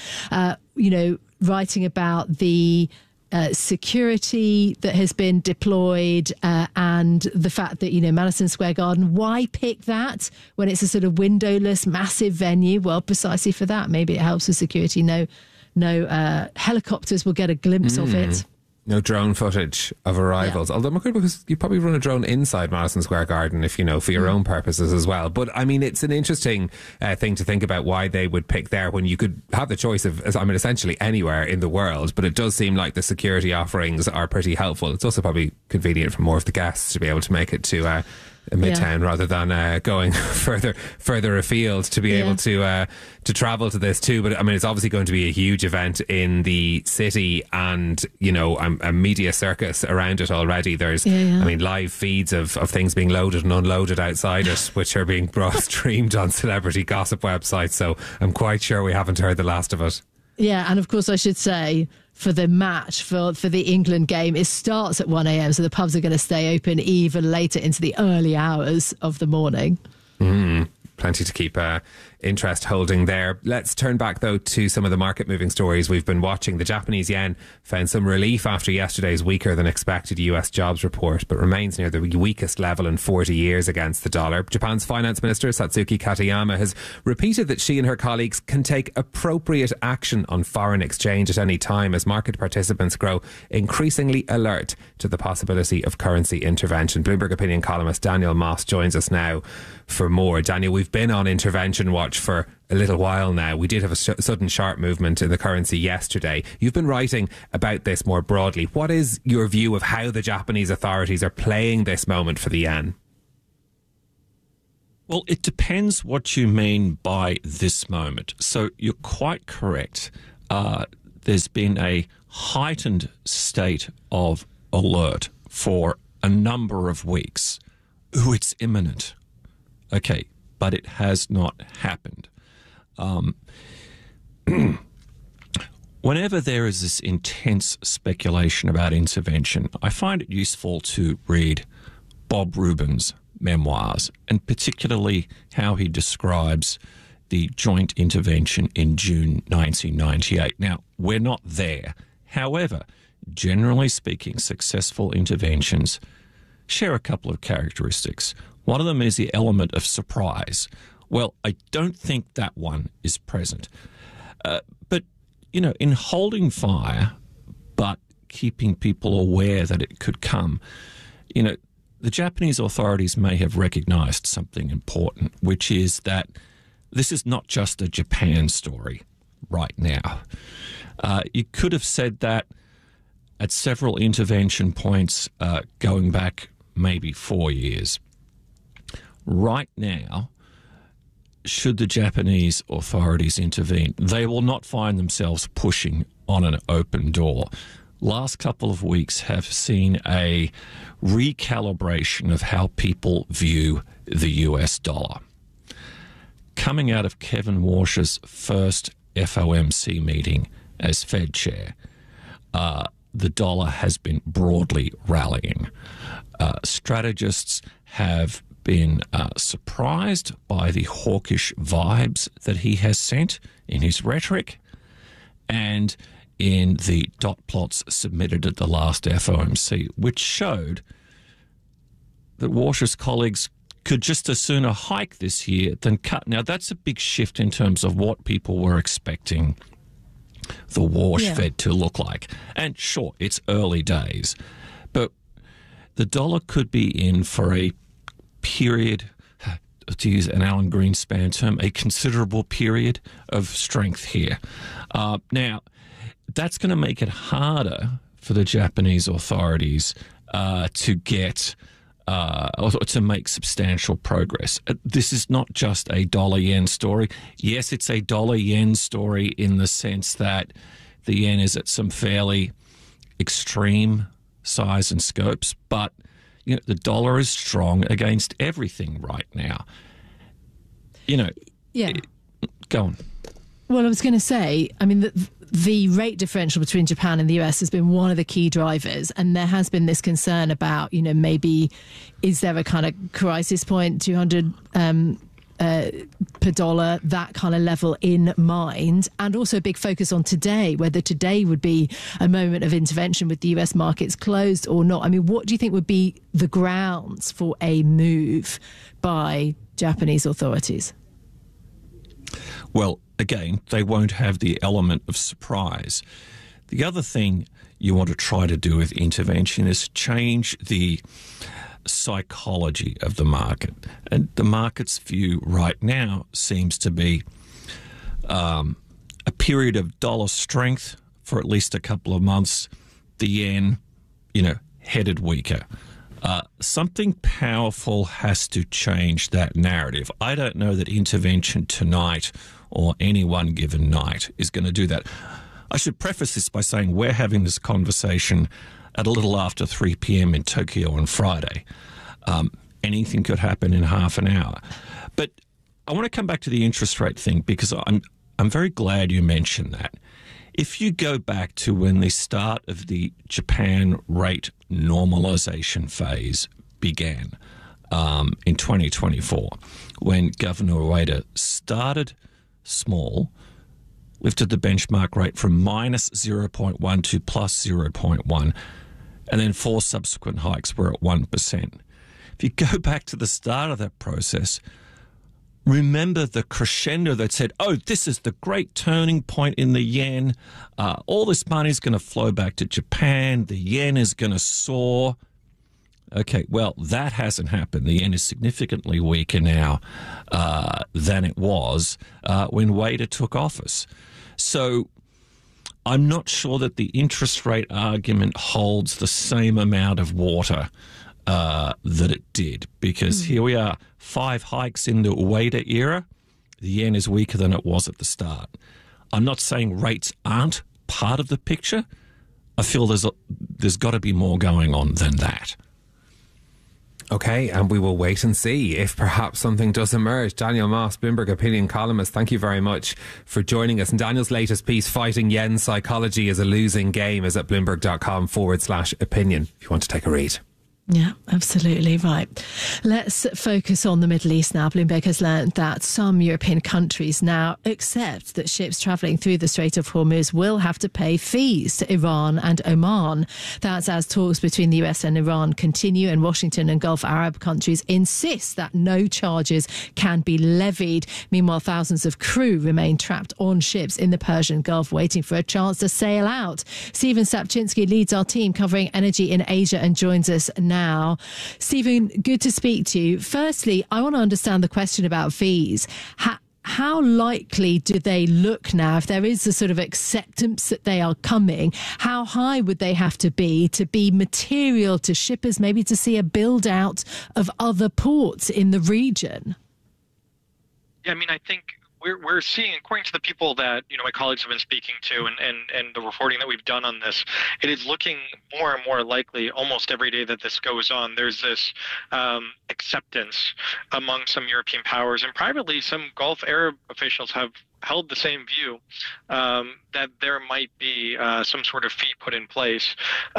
writing about the security that has been deployed and the fact that, Madison Square Garden, why pick that when it's a sort of windowless, massive venue? Well, precisely for that. Maybe it helps with security. no helicopters will get a glimpse of it. No drone footage of arrivals. Although, because you probably run a drone inside Madison Square Garden if, for your own purposes as well. But, I mean, it's an interesting thing to think about why they would pick there when you could have the choice of, essentially anywhere in the world. But it does seem like the security offerings are pretty helpful. It's also probably convenient for more of the guests to be able to make it to Midtown rather than going further afield to be able to travel to this too. But I mean, it's obviously going to be a huge event in the city, and a media circus around it already. There's I mean, live feeds of things being loaded and unloaded outside it, which are being streamed on celebrity gossip websites, so I'm quite sure we haven't heard the last of it. Yeah, and of course I should say, for the match, for the England game, it starts at 1 a.m, so the pubs are going to stay open even later into the early hours of the morning. Plenty to keep interest holding there. Let's turn back, though, to some of the market-moving stories we've been watching. The Japanese yen found some relief after yesterday's weaker than expected US jobs report, but remains near the weakest level in 40 years against the dollar. Japan's Finance Minister, Satsuki Katayama, has repeated that she and her colleagues can take appropriate action on foreign exchange at any time as market participants grow increasingly alert to the possibility of currency intervention. Bloomberg opinion columnist Daniel Moss joins us now for more. Daniel, we've been on intervention watch for a little while now. We did have a sudden sharp movement in the currency yesterday. You've been writing about this more broadly. What is your view of how the Japanese authorities are playing this moment for the yen? Well, it depends what you mean by this moment. So you're quite correct. There's been a heightened state of alert for a number of weeks. Ooh, it's imminent. Okay, but it has not happened. Whenever there is this intense speculation about intervention, I find it useful to read Bob Rubin's memoirs, and particularly how he describes the joint intervention in June 1998. Now, we're not there. However, generally speaking, successful interventions share a couple of characteristics. One of them is the element of surprise. Well, I don't think that one is present. But, in holding fire, but keeping people aware that it could come, the Japanese authorities may have recognized something important, which is that this is not just a Japan story right now. You could have said that at several intervention points going back maybe 4 years. Right now, should the Japanese authorities intervene, they will not find themselves pushing on an open door. Last couple of weeks have seen a recalibration of how people view the US dollar. Coming out of Kevin Warsh's first FOMC meeting as Fed chair, the dollar has been broadly rallying. Strategists have been surprised by the hawkish vibes that he has sent in his rhetoric and in the dot plots submitted at the last FOMC, which showed that Warsh's colleagues could just as soon hike this year than cut. Now, that's a big shift in terms of what people were expecting the Warsh Fed to look like. And sure, it's early days, but the dollar could be in for a period, to use an Alan Greenspan term, a considerable period of strength here. Now, that's going to make it harder for the Japanese authorities to get or to make substantial progress. This is not just a dollar-yen story. Yes, it's a dollar-yen story in the sense that the yen is at some fairly extreme size and scopes, but the dollar is strong against everything right now. Go on. Well, I was going to say, I mean, the rate differential between Japan and the US has been one of the key drivers, and there has been this concern about, maybe is there a kind of crisis point, 200 per dollar, that kind of level in mind, and also a big focus on today, whether today would be a moment of intervention with the US markets closed or not. I mean, what do you think would be the grounds for a move by Japanese authorities? Well, again, they won't have the element of surprise. The other thing you want to try to do with intervention is change the psychology of the market. And the market's view right now seems to be a period of dollar strength for at least a couple of months, the yen, headed weaker. Something powerful has to change that narrative. I don't know that intervention tonight or any one given night is going to do that. I should preface this by saying we're having this conversation at a little after 3 p.m. in Tokyo on Friday. Anything could happen in half an hour. But I want to come back to the interest rate thing because I'm very glad you mentioned that. If you go back to when the start of the Japan rate normalization phase began in 2024, when Governor Ueda started small, lifted the benchmark rate from minus 0.1 to plus 0.1, and then 4 subsequent hikes were at 1%. If you go back to the start of that process, remember the crescendo that said, oh, this is the great turning point in the yen. All this money is going to flow back to Japan. The yen is going to soar. Okay, well, that hasn't happened. The yen is significantly weaker now than it was when Ueda took office. So I'm not sure that the interest rate argument holds the same amount of water that it did, because here we are, 5 hikes in the Ueda era. The yen is weaker than it was at the start. I'm not saying rates aren't part of the picture. I feel there's got to be more going on than that. Okay, and we will wait and see if perhaps something does emerge. Daniel Moss, Bloomberg opinion columnist, thank you very much for joining us. And Daniel's latest piece, Fighting Yen Psychology is a Losing Game, is at bloomberg.com/opinion if you want to take a read. Yeah, absolutely right. Let's focus on the Middle East now. Bloomberg has learned that some European countries now accept that ships travelling through the Strait of Hormuz will have to pay fees to Iran and Oman. That's as talks between the US and Iran continue, and Washington and Gulf Arab countries insist that no charges can be levied. Meanwhile, thousands of crew remain trapped on ships in the Persian Gulf waiting for a chance to sail out. Stephen Sapczynski leads our team covering energy in Asia and joins us now. Stephen, good to speak to you. Firstly, I want to understand the question about fees. How likely do they look now, if there is a sort of acceptance that they are coming? How high would they have to be material to shippers, maybe to see a build out of other ports in the region? Yeah, I mean, I think we're seeing, according to the people that my colleagues have been speaking to and the reporting that we've done on this, it is looking more and more likely almost every day that this goes on. There's this acceptance among some European powers, and privately some Gulf Arab officials have held the same view that there might be some sort of fee put in place.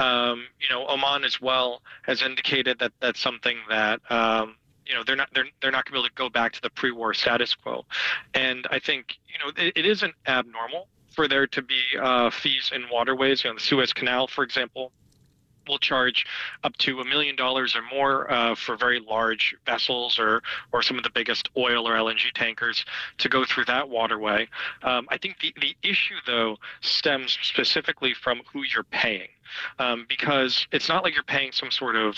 Oman as well has indicated that that's something that they're not going to be able to go back to the pre-war status quo. And I think, it isn't abnormal for there to be fees in waterways. The Suez Canal, for example, will charge up to $1 million or more for very large vessels or some of the biggest oil or LNG tankers to go through that waterway. I think the issue, though, stems specifically from who you're paying, because it's not like you're paying some sort of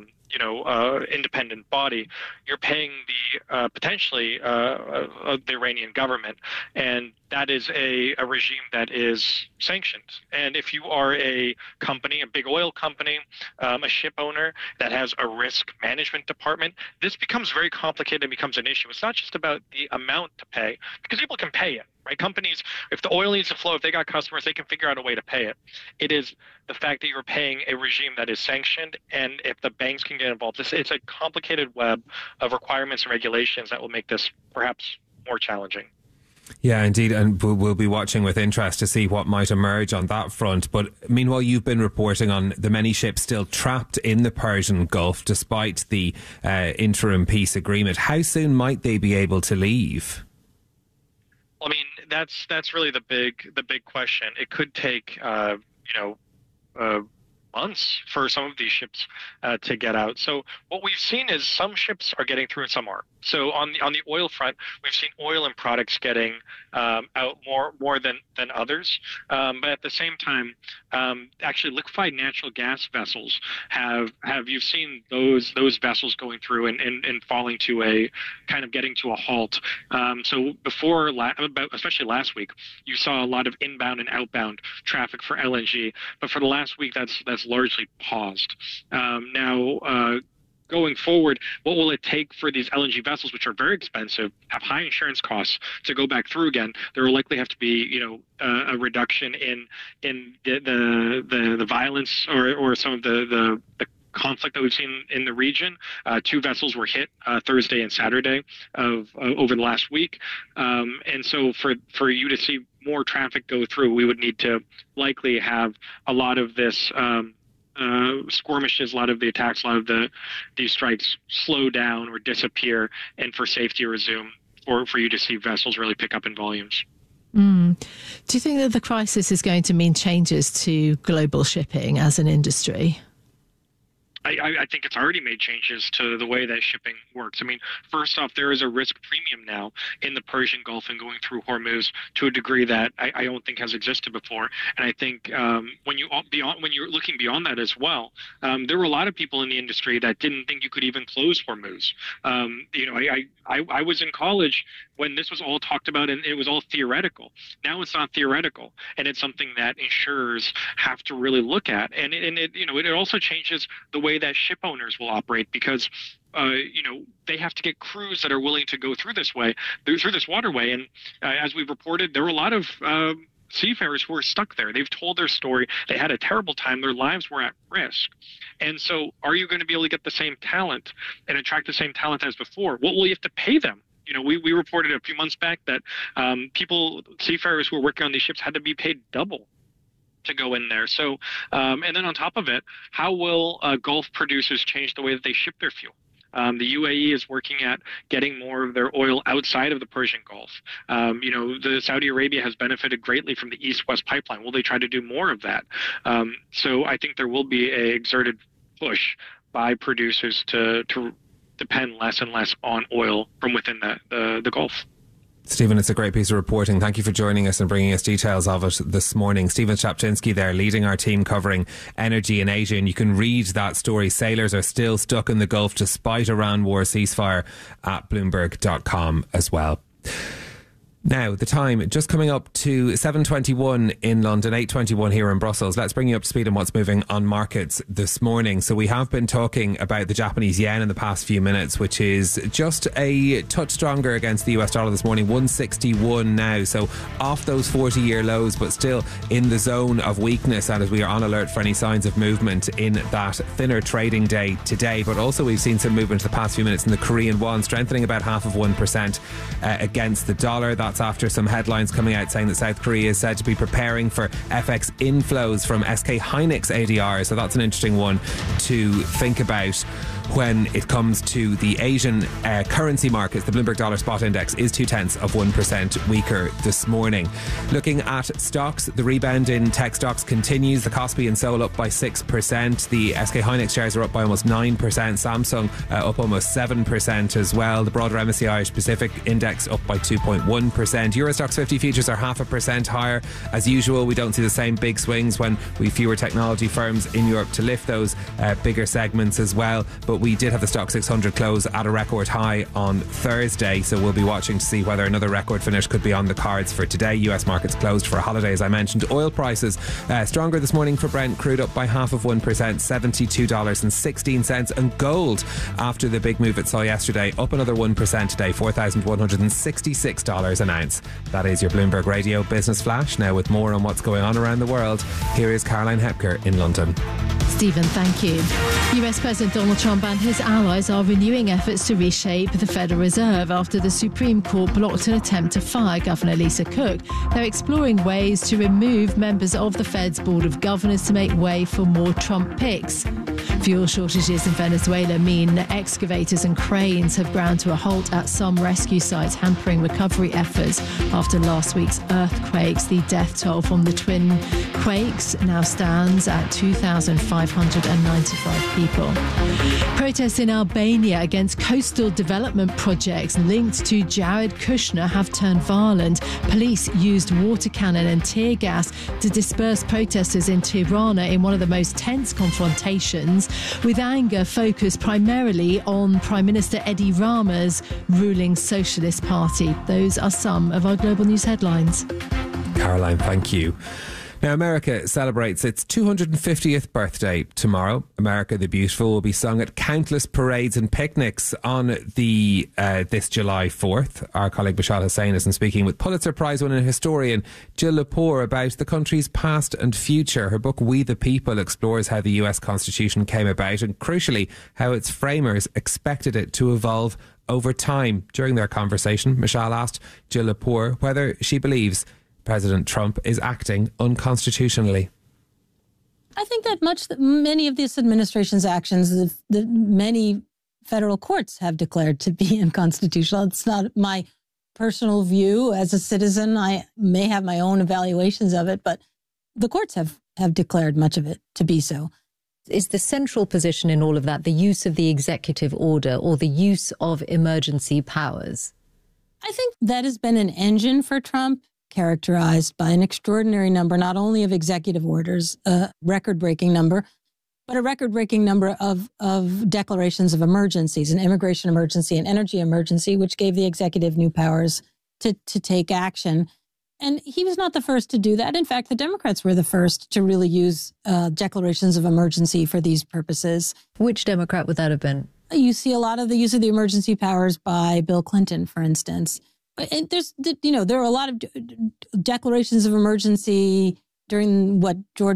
independent body. You're paying the potentially the Iranian government, and that is a regime that is sanctioned. And if you are a company, a big oil company, a ship owner that has a risk management department, this becomes very complicated and becomes an issue. It's not just about the amount to pay, because people can pay it. Right? Companies, if the oil needs to flow, if they got customers, they can figure out a way to pay it. It is the fact that you're paying a regime that is sanctioned, and if the banks can get involved, it's a complicated web of requirements and regulations that will make this perhaps more challenging. Yeah, indeed, and we'll be watching with interest to see what might emerge on that front. But meanwhile, you've been reporting on the many ships still trapped in the Persian Gulf despite the interim peace agreement. How soon might they be able to leave? I mean, that's really the big question. It could take months for some of these ships to get out. So what we've seen is some ships are getting through and some aren't. So on the oil front, we've seen oil and products getting out more than others. But at the same time, actually liquefied natural gas vessels have you've seen those vessels going through and falling to a kind of getting to a halt. So before, especially last week, you saw a lot of inbound and outbound traffic for LNG. But for the last week, that's largely paused. Now. Going forward, what will it take for these LNG vessels, which are very expensive, have high insurance costs, to go back through again? There will likely have to be, a reduction in the violence or some of the conflict that we've seen in the region. 2 vessels were hit Thursday and Saturday over the last week, and so for you to see more traffic go through, we would need to likely have a lot of this. Skirmishes, a lot of the attacks, a lot of these strikes slow down or disappear, and for safety resume, or for you to see vessels really pick up in volumes. Do you think that the crisis is going to mean changes to global shipping as an industry? I think it's already made changes to the way that shipping works. I mean, first off, there is a risk premium now in the Persian Gulf and going through Hormuz to a degree that I don't think has existed before. And I think when you're looking beyond that as well, there were a lot of people in the industry that didn't think you could even close Hormuz. I was in college when this was all talked about, and it was all theoretical. Now it's not theoretical, and it's something that insurers have to really look at. And it also changes the way that ship owners will operate, because they have to get crews that are willing to go through this waterway. And as we've reported, there were a lot of seafarers who were stuck there. They've told their story. They had a terrible time. Their lives were at risk. And so are you going to be able to get the same talent and attract the same talent as before? What will you have to pay them? We reported a few months back that seafarers who were working on these ships had to be paid double to go in there. So, and then on top of it, how will Gulf producers change the way that they ship their fuel? The UAE is working at getting more of their oil outside of the Persian Gulf. The Saudi Arabia has benefited greatly from the East-West pipeline. Will they try to do more of that? So I think there will be an exerted push by producers to depend less and less on oil from within the Gulf. Stephen, it's a great piece of reporting. Thank you for joining us and bringing us details of it this morning. Stephen Shapchinsky there, leading our team covering energy in Asia. And you can read that story. Sailors are still stuck in the Gulf despite Iran war ceasefire at Bloomberg.com as well. Now, the time just coming up to 7:21 in London, 8:21 here in Brussels. Let's bring you up to speed on what's moving on markets this morning. So we have been talking about the Japanese yen in the past few minutes, which is just a touch stronger against the US dollar this morning, 161 now. So off those 40-year lows, but still in the zone of weakness. And as we are on alert for any signs of movement in that thinner trading day today. But also we've seen some movement the past few minutes in the Korean won, strengthening about 0.5% against the dollar. That's after some headlines coming out saying that South Korea is said to be preparing for FX inflows from SK Hynix ADR. So that's an interesting one to think about when it comes to the Asian currency markets. The Bloomberg Dollar Spot Index is 0.2% weaker this morning. Looking at stocks, the rebound in tech stocks continues. The Kospi and Seoul up by 6%. The SK Hynix shares are up by almost 9%. Samsung up almost 7% as well. The broader MSCI Irish Pacific Index up by 2.1%. Eurostoxx 50 futures are 0.5% higher. As usual, we don't see the same big swings when we have fewer technology firms in Europe to lift those bigger segments as well. But we did have the Stock 600 close at a record high on Thursday, so we'll be watching to see whether another record finish could be on the cards for today. US markets closed for a holiday, as I mentioned. Oil prices stronger this morning for Brent crude, up by 0.5%, $72.16. And gold, after the big move it saw yesterday, up another 1% today, $4,166 an ounce. That is your Bloomberg Radio Business Flash. Now with more on what's going on around the world, here is Caroline Hepker in London. Stephen, thank you. US President Donald Trump and his allies are renewing efforts to reshape the Federal Reserve after the Supreme Court blocked an attempt to fire Governor Lisa Cook. They're exploring ways to remove members of the Fed's Board of Governors to make way for more Trump picks. Fuel shortages in Venezuela mean excavators and cranes have ground to a halt at some rescue sites, hampering recovery efforts after last week's earthquakes. The death toll from the twin quakes now stands at 2,595 people. Protests in Albania against coastal development projects linked to Jared Kushner have turned violent. Police used water cannon and tear gas to disperse protesters in Tirana in one of the most tense confrontations, with anger focused primarily on Prime Minister Edi Rama's ruling Socialist Party. Those are some of our global news headlines. Caroline, thank you. Now, America celebrates its 250th birthday tomorrow. America the Beautiful will be sung at countless parades and picnics on this July 4th. Our colleague Bashal Hussain is speaking with Pulitzer Prize-winning historian Jill Lepore about the country's past and future. Her book, We the People, explores how the US Constitution came about and, crucially, how its framers expected it to evolve over time. During their conversation, Bashal asked Jill Lepore whether she believes President Trump is acting unconstitutionally. I think that many of this administration's actions, the many federal courts have declared to be unconstitutional. It's not my personal view as a citizen. I may have my own evaluations of it, but the courts have declared much of it to be so. Is the central position in all of that the use of the executive order or the use of emergency powers? I think that has been an engine for Trump, characterized by an extraordinary number, not only of executive orders, a record-breaking number, but a record-breaking number of declarations of emergencies, an immigration emergency, an energy emergency, which gave the executive new powers to take action. And he was not the first to do that. In fact, the Democrats were the first to really use declarations of emergency for these purposes. Which Democrat would that have been? You see a lot of the use of the emergency powers by Bill Clinton, for instance. And there are a lot of declarations of emergency during what George